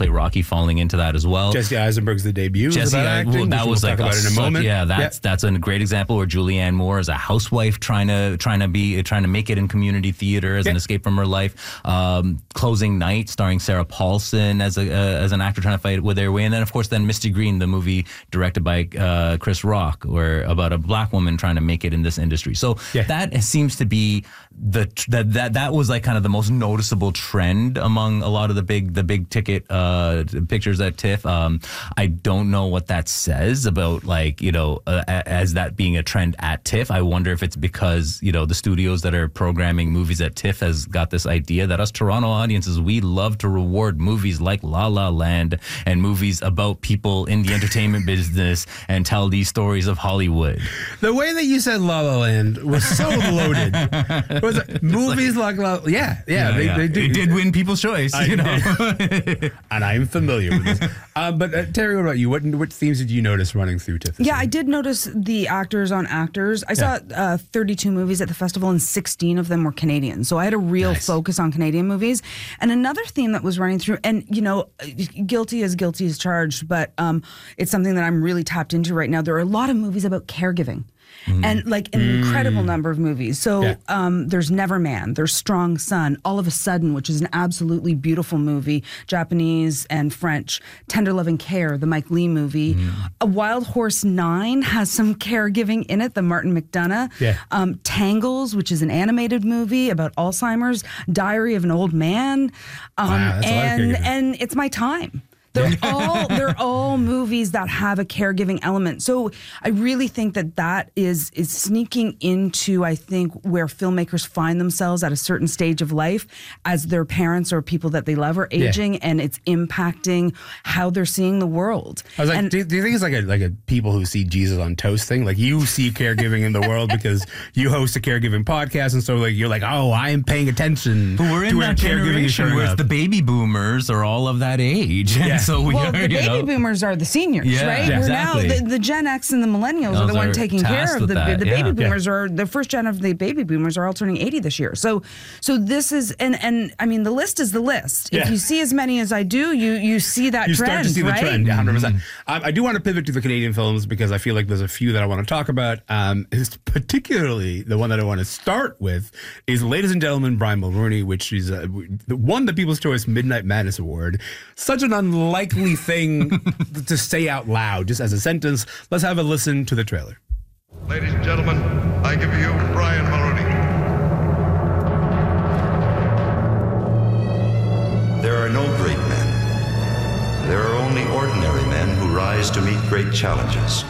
play Rocky falling into that as well. Jesse Eisenberg's the debut. That was like talk about it in a moment. Yeah, that's a great example where Julianne Moore is a housewife trying to make it in community theater as an escape from her life. Closing Night, starring Sarah Paulson as an actor trying to fight with their way, and then of course Misty Green, the movie directed by Chris Rock, where about a black woman trying to make it in this industry. So that seems to be that was like kind of the most noticeable trend among a lot of the big ticket pictures at TIFF. I don't know what that says about as that being a trend at TIFF. I wonder if it's because the studios that are programming movies at TIFF has got this idea that us Toronto audiences, we love to reward movies like La La Land and movies about people in the entertainment business and tell these stories of Hollywood. The way that you said La La Land was so loaded. Was it movies like La La Land? They do. It did win People's Choice, and I'm familiar with this. But Terry, what about you? What themes did you notice running through TIFF? Yeah, I did notice the actors on actors. I saw 32 movies at the festival, and 16 of them were Canadian. So I had a real focus on Canadian movies. And another theme that was running through, and guilty as charged, but it's something that I'm really tapped into right now. There are a lot of movies about caregiving. And like an incredible number of movies. So there's Neverman, there's Strong Son, All of a Sudden, which is an absolutely beautiful movie, Japanese and French. Tender Loving Care, the Mike Leigh movie. A Wild Horse 9 has some caregiving in it, the Martin McDonagh. Tangles, which is an animated movie about Alzheimer's. Diary of an Old Man. And It's My Time. They're all movies that have a caregiving element. So I really think that is sneaking into, I think, where filmmakers find themselves at a certain stage of life as their parents or people that they love are aging, and it's impacting how they're seeing the world. I was like, do you think it's like a people who see Jesus on toast thing? Like you see caregiving in the world because you host a caregiving podcast, and so like you're like, oh, I am paying attention. But we're in that generation where the baby boomers are all of that age. So the baby boomers are the seniors, right? We're now the Gen X and the millennials are the one taking care of the baby boomers. Are the first gen of the baby boomers are all turning 80 this year. So this is and I mean the list is the list. If you see as many as I do, you see that you trend. Start to see right? the trend. 100%. I do want to pivot to the Canadian films because I feel like there's a few that I want to talk about. Particularly the one that I want to start with is, ladies and gentlemen, Brian Mulroney, which is won the People's Choice Midnight Madness Award. Such an unlikely thing to say out loud, just as a sentence. Let's have a listen to the trailer. Ladies and gentlemen, I give you Brian Mulroney. There are no great men. There are only ordinary men who rise to meet great challenges.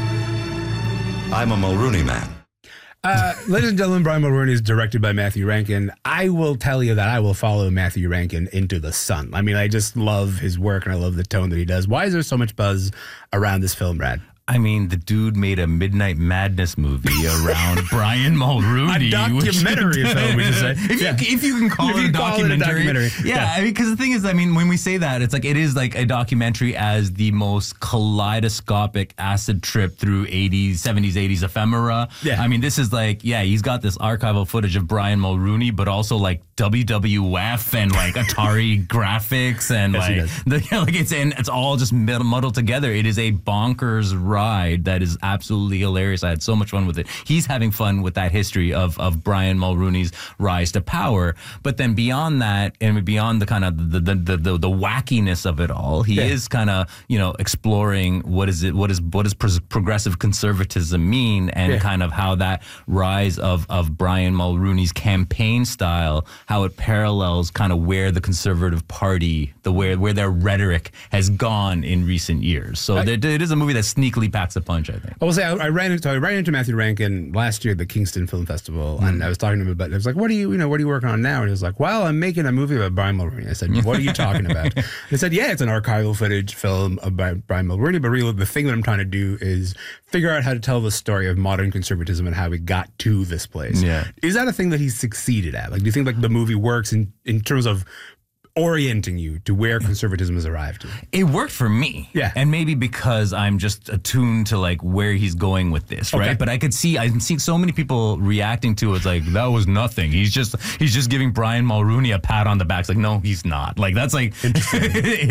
I'm a Mulroney man. Ladies and gentlemen, Brian Mulroney is directed by Matthew Rankin. I will tell you that I will follow Matthew Rankin into the sun. I mean, I just love his work and I love the tone that he does. Why is there so much buzz around this film, Brad? I mean, the dude made a Midnight Madness movie around Brian Mulroney. A documentary film, we should say. If you can call it a documentary. Yeah, I mean, because the thing is, I mean, when we say that, it's like it is like a documentary as the most kaleidoscopic acid trip through 80s, 70s, 80s ephemera. Yeah. I mean, this is like, he's got this archival footage of Brian Mulroney, but also like WWF and like Atari graphics and it's all just muddled together. It is a bonkers ride that is absolutely hilarious. I had so much fun with it. He's having fun with that history of Brian Mulroney's rise to power. But then beyond that, and beyond the kind of the wackiness of it all, he is kind of exploring what does progressive conservatism mean, and kind of how that rise of Brian Mulroney's campaign style, how it parallels kind of where the Conservative Party, where their rhetoric has gone in recent years. So it is a movie that sneakily packs a punch, I think. I will say I ran into Matthew Rankin last year at the Kingston Film Festival, and I was talking to him about it. I was like, what are you working on now? And he was like, well, I'm making a movie about Brian Mulroney. I said, what are you talking about? He said, it's an archival footage film about Brian Mulroney, but really the thing that I'm trying to do is figure out how to tell the story of modern conservatism and how we got to this place. Yeah. Is that a thing that he's succeeded at? Like, do you think like the movie works in terms of orienting you to where conservatism has arrived to? It worked for me. Yeah. And maybe because I'm just attuned to like where he's going with this, right? But I'm seeing so many people reacting to it like, that was nothing. He's just giving Brian Mulroney a pat on the back. It's like, no, he's not. Like, that's like